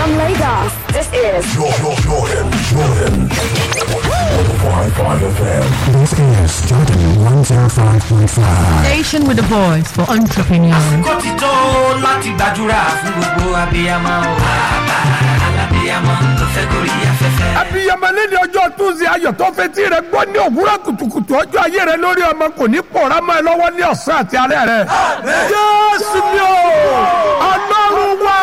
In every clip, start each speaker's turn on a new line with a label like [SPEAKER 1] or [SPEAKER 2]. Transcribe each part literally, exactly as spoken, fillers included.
[SPEAKER 1] From Lagos, this is
[SPEAKER 2] Jordan, Jordan, Jordan. one oh five point five F M.
[SPEAKER 3] This is Jordan one oh five point five.
[SPEAKER 4] Station with a voice for entrepreneurs.
[SPEAKER 5] Àsìkò ti tó láti gbàdúrà fún gbogbo abiyamọ o. Alábiyamọ tó fẹ́ gorí afẹ́fẹ́.
[SPEAKER 6] Abiyamọ lẹ́ni ọjọ́ Tuesday ayọ̀ tó fẹ́ tí rẹ̀ gbọ́ ní òwúrọ̀ kùtùkùtù ọjọ́ ayé rẹ̀ lórí ọmọ kò ní pòórá mọ́ ẹ lọ́wọ́ ní ọ̀sán àti alẹ́ rẹ̀. Jésù mi o, Ọlọ́run wa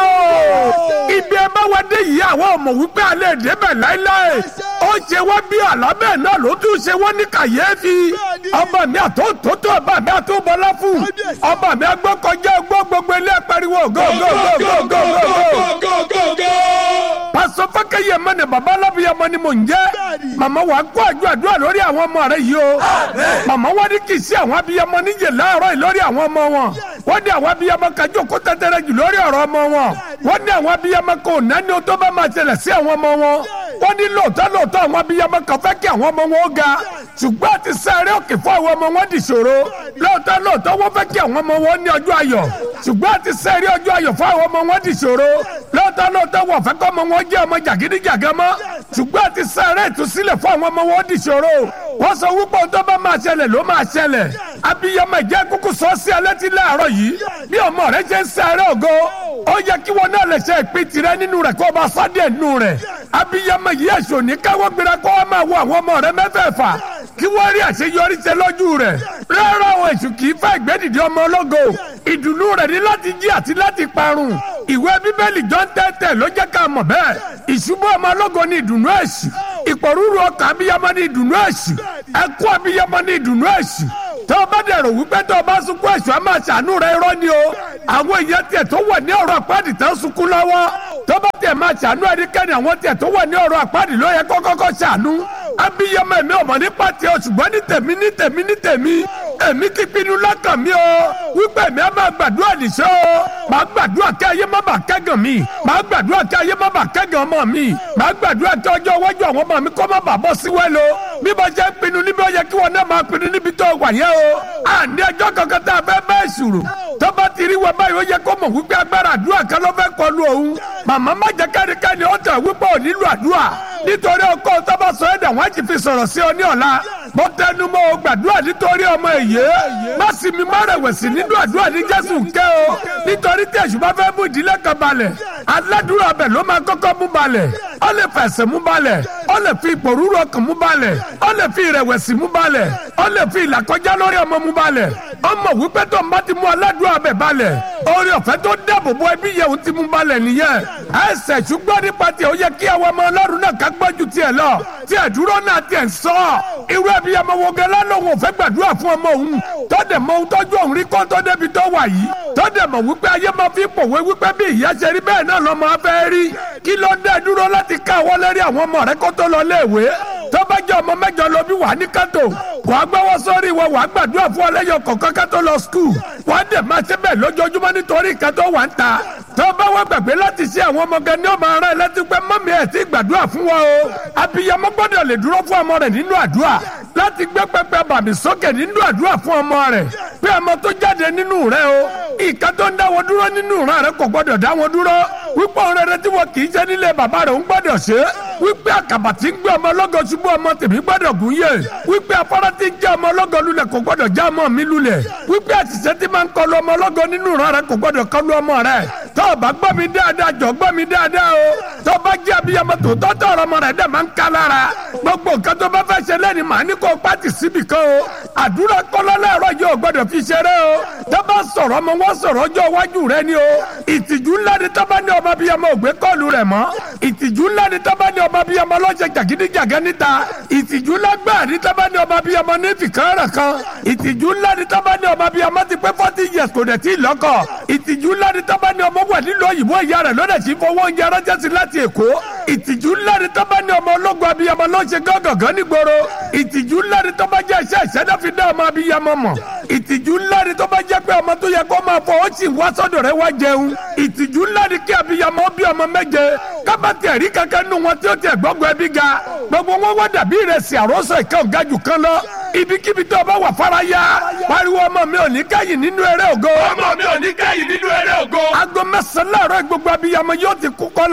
[SPEAKER 6] o. Ibi ẹ bá wá dé yìí àwọn ọmọ wípé alẹ́ ìdẹ́bẹ̀ láéláé. Ó ṣe wọ́n bí àlábẹ́ náà ló tún ṣe wọ́n ní kàyéfì. Ọba mi àtòtótó ọba mi àtòbọlá fún. Ọba mi agbọ́kọjá gbọ́ gbogbo ilé pariwo go go go go go go go. Pásọ Fákẹ́yẹ mọ́ ni bàbá alábìyamọ ni mò ń jẹ́. Màmá wa kó àjọ àdúrà lórí àwọn ọmọ rẹ̀ yìí o. Màmá wa ní kì í sí àwọn abiyamọ níjẹ̀ láàárọ̀ yìí lórí àwọn ọmọ wọn. Wọ́n ní àwọn abiyamọ kájọ kó tẹ́tẹ́rẹ́ jù lórí ọ̀rọ̀ ọmọ wọn. Wọ́n ní àwọn abiyamọ kò nání o tó bá máa ṣẹlẹ̀ sí àwọn ọmọ wọn. Wọ́n ní lóòótọ́ lóòótọ́ àwọn abiyamọ kan fẹ́ kí àwọn ọmọ wọn ó ga. Ṣùgbọ́n àti sáré òkè fún àwọn ọmọ wọn dìṣòro. Lóòótọ́ lóòótọ́ wọ́n fẹ́ kí àwọn ọmọ wọn ní ọjọ́ ayọ̀. Ṣùgbọ́n àti sáré ọjọ́ ayọ̀ fún àwọn ọmọ wọn dìṣòro. Lóòótọ́ lóòótọ́ wọ́n fẹ́ kọ́ ọmọ wọn jẹ́ ọmọ jàgídíjàgan mọ́. Ṣùgbọ́n àti sáré ìtúsílẹ̀ fún àwọn ọmọ wọn dìṣòro. Wọ́n sọ wípé ohun tó bá máa ṣẹlẹ̀ ló máa ṣẹlẹ̀. Abiyamọ ìjẹ́ kúkú sọ sí alẹ́ tí láàárọ̀ yìí. Bí ọmọ rẹ ṣe ń sáré ògo, ó yẹ kí wọn náà lè ṣe ìpín tirẹ̀ nínú rẹ̀ kó o bá sádẹ̀ nínú rẹ̀. Abiyamọ yìí ẹ̀sùn ní káwọ́ gbéra kó wọ́n máa wo àwọn ọmọ rẹ mẹ́fẹ̀ẹ̀fà kí wọ́n rí àṣeyọrí ṣe lójú rẹ̀. Rárá o, èṣù kì í fẹ́ ìgbédìde ọmọ ológo. Ìdùnnú rẹ̀ ní láti jí àti láti parun. Ìwé Bíbélì John tẹ́tẹ́ ló jẹ́ ká mọ̀ bẹ́ẹ̀. Ìṣubú ọmọ ológo ni ìdùnnú èṣù. Ìpòrúurú ọkàn abiyamọ ni ìdùnnú èṣù. Ẹkún abiyamọ ni ìdùnnú èṣù. Tó o bá dẹ̀rọ̀ wípé tó o bá sunkún èṣù á máa ṣàánú rẹ irọ́ ni o. Àwọn èèyàn tiẹ̀ tó wà ní ọ̀rọ̀ àpáàdì tó ń sunkún lọ́wọ́. Tó bá tiẹ̀ máa ṣàánú ẹnikẹ́ni àwọn tiẹ̀ tó wà ní ọ̀rọ̀ àpáàdì ló yẹ kọ́kọ́kọ́ ṣàánú. Abiyamọ mi ò mọ̀ nípa tiẹ̀ o, ṣùgbọ́n ní tèmi ní tèmi ní tèmi. Èmi ti pinnu lọ́kàn mi o. Wípé èmi á máa gbàdúrà nìṣó o. Màá gbàdúrà kí ayé má bàa kẹ́gàn mi. Màá gbàdúrà kí ayé má bàa kẹ́gàn ọmọ mi. Màá gbàdúrà kí ọjọ́ iwájú àwọn ọmọ mi kó má bàa bọ́ sí wẹ́lo. Bí mo ṣe ń pinnu níbi ó yẹ kí wọn náà máa pinnu níbi tó wà yẹn o. À ní ẹjọ́ kankan tá a fẹ́ bẹ́ẹ̀ ṣùrù. Tó bá ti rí wa báyìí ó yẹ kó mọ̀ wípé agbára àdúrà kan ló fẹ́ kọlu òun. Màmá má jẹ́ kẹ́nikẹ́ni ó tẹ̀ wípé ò nílò àdúrà. Nítorí ọkọ tó bá sọ ẹ̀dá wọn á ti fi sọ̀rọ̀ sí ọ ní ọ̀la. Mo tẹnu mọ́ o gbàdúrà nítorí ọmọ èyí. Má sì mi má rẹ̀wẹ̀sì nínú àdúrà ní Jésù kẹ́ o. Nítorí tí èṣù bá fẹ́ mú ìdílé kan balẹ̀. Aládùúrà bẹ̀ ló máa kọ́kọ́ mú balẹ̀. Ó lè fẹ̀sẹ̀ mú balẹ̀. Ó lè fi ìpòrúurú ọkàn mú balẹ̀. Ó lè fi ìrẹ̀wẹ̀sì mú balẹ̀. Ó lè fi ìlàkọjá lórí ọmọ mú balẹ̀. Ó mọ̀ wípé tó ń bá ti mú aládùúrà bẹ̀ balẹ̀. Oore ọ̀fẹ́ tó dáàbò bo ẹbí yẹn ò ti mú balẹ̀ nìyẹn. Ẹsẹ̀ ṣùgbọ́n nípa tiẹ̀ ó yẹ kí àwọn ọmọ Ọlọ́run náà ká gbọ́jú tiẹ̀ lọ. Tí ẹ̀dúró náà tiẹ̀ ń sọ. Irú ẹbí ọmọ wo gẹ́lá lòun ò fẹ́ gbàdúrà fún ọmọ òun. Tọ́dẹ̀ mọ ohun tọ́jú òun rí kọ́ tó débi tó wà yìí. Tọ́dẹ̀ mọ̀ wípé ayé máa fi pòwe wípé bí ìyá ṣe rí bẹ́ẹ̀ náà lọ́mọ afẹ́ rí. Kí ló dé dúró láti ká àwọn lórí àwọn ọmọ rẹ kó tó lọ léèwé? Tó bá jẹ́ ọmọ mẹ́jọ lọ bí wà ní kátó. Wàá gbọ́wọ́ sórí wọn, wàá gbàdúrà fún ọlẹ́yọ kọ̀ọ̀kan ká tó lọ skul. Wàá dẹ̀ máa ṣe bẹ́ẹ̀ lójoojúmọ́ nítorí ìka tó wà ń ta. Tó bá wá gbàgbé láti ṣe àwọn ọmọ gan ni ó máa rán ẹ létí pé mọ́mí ẹ̀ ti gbàdúrà fún wọn o. Abiyamọ gbọ́dọ̀ lè dúró fún ọmọ rẹ̀ nínú àdúrà. Láti gbé pẹpẹ bàmí sókè nínú àdúrà fún ọmọ rẹ̀. Pé ọmọ tó jáde nínú rẹ̀ o. Ìka tó ń dá wọn dúró nínú ìran rẹ̀ kò gbọ́dọ̀ dá wọn dúró. Wípé òun rere tí wọn kì í jẹ́ nílé bàbá rẹ̀ ń gbọ́dọ̀ ṣe. Wípé àkàbà tí ń gbé ọmọ ọlọ́gọ ṣubú ọmọ tèmi gbọ́dọ̀ gùn yé. Wípé afárá tí ń jẹ́ ọmọ ọlọ́gọ lulẹ̀ kò gbọ́dọ̀ já ọmọ mi lulẹ̀. Wípé àṣìṣe tí máa ń kọlu ọmọ ọlọ́gọ nínú ìran rẹ̀ kò gbọ́dọ̀ kọlu ọmọ rẹ̀. Tó o bá gbọ́ mi dáadáa jọ gbọ́ mi dáadáa o. Tó o bá jẹ́ abiyamọ tòótọ́ tó ọ̀rọ̀ ọmọ rẹ̀ dẹ̀ máa ń ká lára. Gbogbo nǹkan tó bá fẹ́ ṣe lẹ́ni màá ní kó o pàtì síbì kan o. Àdúrà kọ́lá lẹ́rọ̀ yóò gbọ́dọ̀ fi ṣeré o. Tó bá sọ̀rọ̀ ọmọ wọn sọ̀rọ̀ ọjọ́ iwájú rẹ ni o. Ìtìjú ńlá ni tó bá ní ọmọ abiyamọ ògbé kọ́ọ̀lù rẹ̀ mọ́. Ìtìjú ńlá ni tó bá ní ọmọ abiyamọ lọ́jẹ̀ jàgídíjàgẹ́ níta. Ìtìjú ńlá gbáà ni tó bá ní ọmọ abiyamọ ní fìkan rẹ̀ kan. Ìtìjú ńlá ni tó bá ní ọmọ abiyamọ ti pé forty years kò dẹ̀ tí ì lọ́kọ. Ìtìjú ńlá ni tó bá ní ọmọ wà nílùú òyìnbó ìyá rẹ̀ lọ́dẹ̀ sí fowó oúnjẹ ránṣẹ́ sí láti Èkó. Ìtìjú ńlá ni tó bá ní ọmọ ológun abiyamọ ló ṣe gángan nígboro. Ìtìjú ńlá ni tó bá jẹ́ iṣẹ́ ìṣẹ́dá fi dá ọmọ abiyamọ mọ̀. Ìtìjú ńlá ni tó bá jẹ́ pé ọmọ tó yẹ kó máa fọ ó sì wá sọ́dọ̀ rẹ̀ wá jẹun. Ìtìjú ńlá ni kí abiyamọ bí ọmọ méje. Kábàtì ẹ̀rí kankan nù wọn tí ó tiẹ̀ gbọ́gbọ́ ẹbí ga. Gbogbo wọn wá dàbí ìrẹsì àròsọ ìkan ọ̀gájù kan lọ. Ibikíbi tó bá wà fara ya. Pariwo ọmọ mi ò ní kẹ́yìn nínú eré ògo.
[SPEAKER 7] Ọmọ mi ò ní kẹ́yìn nínú eré ògo.
[SPEAKER 6] Aago mẹ́sàn-án láàárọ̀ gbogbo abiyamọ yóò ti kú kọ́lá.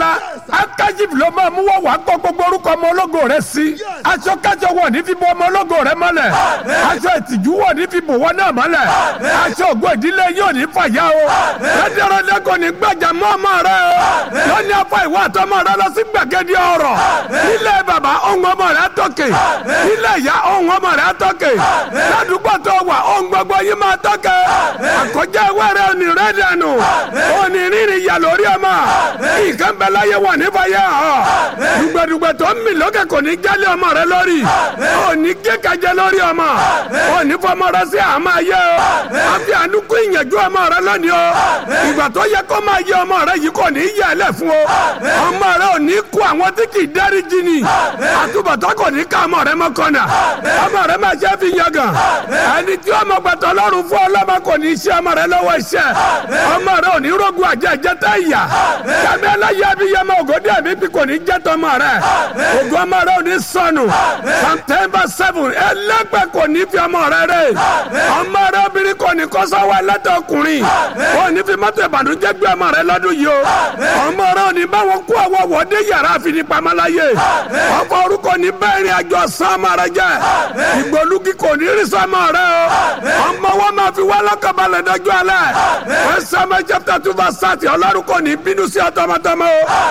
[SPEAKER 6] akájìf ló máa mú wọ́n wá gbọ́ gbogbo orúkọ ọmọ ológo rẹ sí aṣọ kájọ wọ̀ ní fi bo ọmọ ológo rẹ mọ́lẹ̀ aṣọ ìtìjú wọ̀ ní fi bò wọ́n náà mọ́lẹ̀ aṣọ ògo ìdílé yóò ní fàyà o rẹ́dẹ̀rẹ́dẹ́ kò ní gbàjà mọ́ ọmọ rẹ o lónìí afọ ìwà àtọmọ rẹ lọ sí gbàgede ọ̀rọ̀ nílé bàbá ohun ọmọ rẹ tọ́kè nílé ìyá ohun ọmọ rẹ tọ́kè ládùúgbò tó wà ohun gbogbo yìí máa tọ́kè àkọjá ìwé rẹ òní rẹ dànù òní rírì yà lórí ọmọ ìkàn bẹ láyé wà nífàyà ọ dùgbẹ̀dùgbẹ̀ tó ń mì lókè kò ní jálé ọmọ rẹ lórí òní kékajẹ lórí ọmọ òní fọmọ rẹ sí àmọ́ ayé o àfi ànúkú ìyànjú ọmọ rẹ lónìí o ìgbà tó yẹ kó máa yẹ ọmọ rẹ yìí kò ní yẹ ẹ lẹ fún o ọmọ rẹ ò ní kú àwọn tí kì í dáríjì ni àtúbọ̀tán kò ní ká ọmọ rẹ mọ́kànnà ọmọ rẹ máa ṣe fi yangàn ẹni tí ọmọ gbàtọ́ lọ́rùn fún ọlọ́mọ kò ní ṣe ọmọ rẹ lọ́wọ́ iṣẹ́ ọmọ rẹ ò ní rógun àjẹjẹ tá ìyà kàmí ẹlẹ́yẹ abiyamọ ògòdì ẹ̀mí bí kò ní jẹ́ tọmọ rẹ ògùn ọmọ rẹ ò ní sọnù September seven ẹlẹ́gbẹ́ kò ní fi ọmọ rẹ rẹ ọmọ rẹ obìnrin kò ní kọ́ sọ́wọ́ ẹlẹ́tọ̀ ọkùnrin kò ní fi mọ́tò ìbànújẹ́ gbé ọmọ rẹ lọ́dún yìí o ọmọ rẹ ò ní bá wọn kó àwọn wọ́dé yàrá àfinipamọ́láyé ọkọ̀ orúkọ ní bẹ́ẹ̀rin àjọ sọ́mọ rẹ jẹ́ ìgbòlúgi kò ní rí sọ́mọ rẹ o ọmọ wọn máa fi wá lọ́kànbalẹ̀ dọ́jú alẹ́ ẹ̀sọ́mọ chapter two verse thirty ọlọ́run kò ní bínú sí ọtọmọtọmọ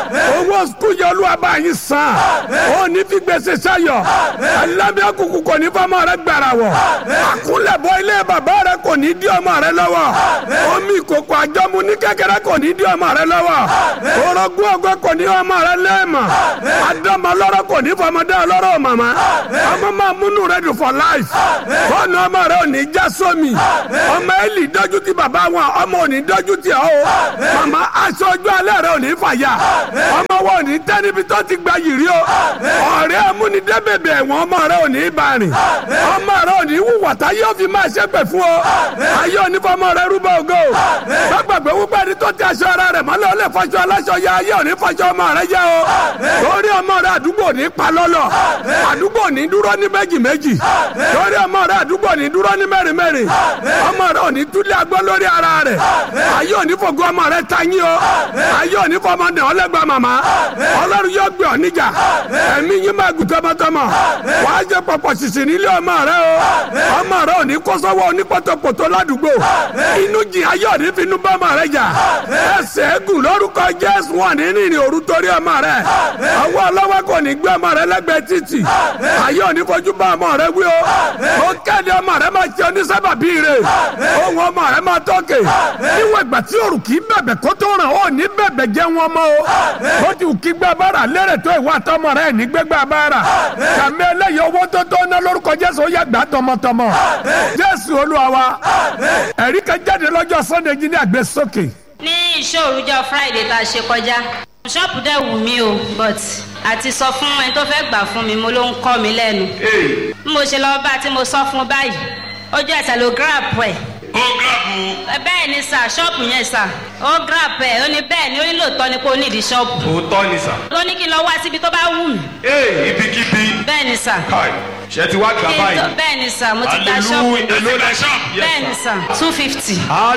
[SPEAKER 6] o owó sukùl yẹ olúwa bá yín san ó ní fi gbèsè sayọ ẹlẹ́mìí òkùnkùn kò ní fọmọ rẹ gbàrà wọ̀ àkúnlẹ̀bọ ilé bàbá rẹ kò ní dí ọmọ rẹ lọ́wọ́ omi ìkòkò àjọmu ní kékeré kò ní dí ọmọ rẹ lọ́wọ́ orogún ọgọ́ kò ní ọmọ rẹ lẹ́ẹ̀mọ̀ àdọ́mọ lọ́rọ̀ kò ní fọmọdé ọlọ́rọ̀ màmá ọmọ máa múnú rẹ dùn for life fọ́ọ̀nù ọmọ rẹ ò ní já sómi ọmọ Élì dọ́jú ti bàbá wọn ọmọ ò ní dọ́jú ti ọ́ o màmá aṣọ ojú alẹ́ rẹ ò ní fàyà ọmọ wọn ò ní tẹ́ níbi tó ti gba yìrì o ọ̀rẹ́ amúnidẹ́bẹ̀bẹ̀ ẹ̀wọ̀n ọmọ rẹ ò ní bá rìn ọmọ rẹ ò ní wùwà tá yóò fi máa ṣépè fún ọ ayé òní fọmọ rẹ rúbọ ògo gbàgbé wípé ẹni tó ti aṣọ ara rẹ mọ́lẹ̀ ó lè fọṣọ aláṣọ ya ayé òní fọṣọ ọmọ rẹ yẹ o lórí ọmọ rẹ àdúgbò ní palọ́lọ̀ àdúgbò ní dúró ní méjì méjì lórí ọmọ rẹ àdúgbò ní dúró ní mẹ́rin mẹ́rin ọmọ rẹ òní túlẹ̀ agbọ́n lórí ara rẹ ayé òní fògo ọmọ rẹ tayín o ayé òní fọmọ ní ọlẹ́gbà màmá ọlọ́run yóò gbé ọ níjà ẹ̀mí yín máa gùn tọmọtọmọ wàá jẹ pọpọ ṣìṣì nílé ọmọ rẹ o ọmọ rẹ òní kó sọ́wọ́ onípọ̀tọ̀pọ̀tọ̀ ládùúgbò inú jìn ayé òní finú bá ọmọ rẹ jà ẹsẹ̀ ẹ̀gùn lórúkọ Jésù wọn ní rìnrìn òru torí ọmọ rẹ ọwọ́ ọlọ́wọ́ kò ní gbé ọmọ rẹ lẹ́gbẹ̀ẹ́ títì ayé òní fojú bá ọmọ rẹ wí o ó kéde ọmọ rẹ máa ṣe onísábàbí rẹ ohun ọmọ rẹ máa tọ́kè níwọ̀n ìgbà tí òrù kì í bẹ̀bẹ̀ kó tó ràn ó ní bẹ̀bẹ̀ jẹ́ wọn mọ́ o ó ti kí gbé abára lérè tó ìwà àtọmọ rẹ ní gbégbé abára kàmí ẹlẹ́yìn owó tó tó ná lórúkọ Jésù ó yẹ gbà tọmọtọmọ Jésù Olúwa wa ẹ̀rí kan jáde lọ́jọ́ Sunday jí ní àgbésókè.
[SPEAKER 7] ní ìṣòrújọ Friday tá a ṣe kọjá ṣọ́ọ̀pù dẹ̀ wù mí o but àti sọ fún ẹni tó fẹ́ gbà fún mi mo ló ń kọ́ mi lẹ́nu bí mo ṣe lọ bá tí mo sọ fún báyìí ojú ẹsẹ̀ ló grab ẹ̀.
[SPEAKER 8] ó gíráàpù.
[SPEAKER 7] bẹ́ẹ̀ ni sà ṣọ́ọ̀pù yẹn sà ó grab ẹ̀ ó ní bẹ́ẹ̀ ni ó ní lóòótọ́ ni pé ó ní ìdí ṣọ́ọ̀pù.
[SPEAKER 8] òótọ́ ni sà.
[SPEAKER 7] ó ní kí n lọ wá síbi tó bá wù mí.
[SPEAKER 8] ee ibikíbi.
[SPEAKER 7] bẹ́ẹ̀ ni sà.
[SPEAKER 8] káì ṣe ti wá gbà báyìí.
[SPEAKER 7] bẹ́ẹ̀ ni sà mo ti gba ṣọ́ọ̀pù.
[SPEAKER 8] hallelujah èlò la ṣọ́ọ̀pù.
[SPEAKER 7] bẹ́ẹ̀ ni sà two fifty.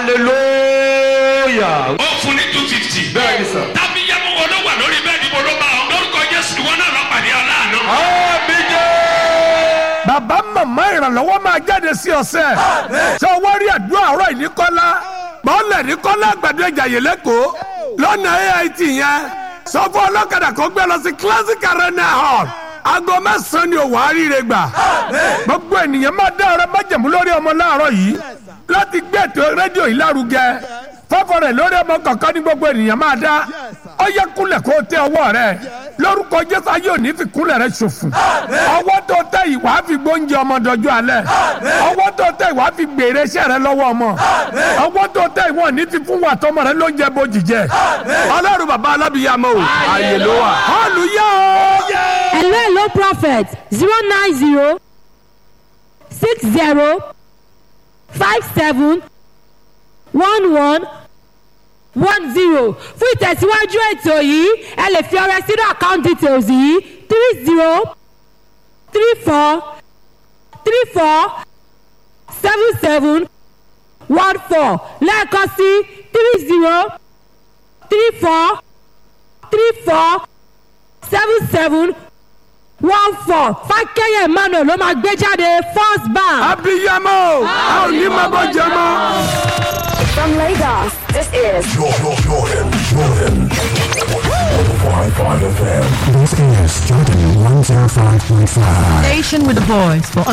[SPEAKER 8] hallelujah.
[SPEAKER 9] ó fún ní two fifty.
[SPEAKER 8] bẹ́ẹ̀ ni sà.
[SPEAKER 9] tàbí yẹ mo wọlé wà lórí bẹ́ẹ̀ ni mo ló bá ọ lórúkọ Jésù ìwọ náà lọ pàdé aláàánú.
[SPEAKER 8] àbíjẹ́.
[SPEAKER 6] bàbá màmá ìrànlọ́wọ́ máa jáde sí ọ̀sẹ̀ ṣé owó rí àdúrà ọ̀rọ̀ ìníkọ́lá bọ́ọ̀lẹ̀ níkọ́lá àgbàdo ìjàyè lẹ́kọ̀ọ́ lọ́nà A I T yẹn sọ fún ọlọ́kadà kó gbé lọ sí classic arena hall aago mẹ́sàn-án ni òwò àríire gbà gbogbo ènìyàn máa dá ọ̀rẹ́ májẹ̀mú lórí ọmọ láàárọ̀ yìí láti gbé ètò rédíò yìí lárugẹ fọ́fọ́ rẹ̀ lórí ọmọ kọ̀ọ̀kan ní gbogbo ènìyàn máa dá ó yẹ kúnlẹ̀ kó tẹ ọwọ́ rẹ̀ lórúkọ Jésù ayé òní fi kúnlẹ̀ rẹ̀ ṣòfò ọwọ́ tó tẹ yìí wàá fi gbóúnjẹ ọmọ dọjú alẹ́ ọwọ́ tó tẹ yìí wàá fi gbèrè iṣẹ́ rẹ̀ lọ́wọ́ ọmọ ọwọ́ tó tẹ yìí wọ́n ní fi fún wa tọmọ rẹ̀ lóúnjẹ bójì jẹ Ọlọ́run bàbá alábìyàmọ o àyè ló wà hallelujah.
[SPEAKER 10] hello hello prophet zero nine zero six zero five seven one one one zero fún ìtẹ̀síwájú ètò yìí ẹ lè fi ọrẹ sínú account details yìí three zero three four three four seven seven one four lẹ́ẹ̀kan sí three zero three four three four seven seven one four fákẹ́yẹ̀ emmanuel ló máa gbé jáde first bank.
[SPEAKER 6] abiyamọ a ò ní máa bọ́ jẹ mọ́.
[SPEAKER 1] From Lagos, this is
[SPEAKER 2] Jordan, Jordan, Jordan. one oh five point five F M.
[SPEAKER 3] This is Jordan one oh five point five.
[SPEAKER 4] Station with the voice for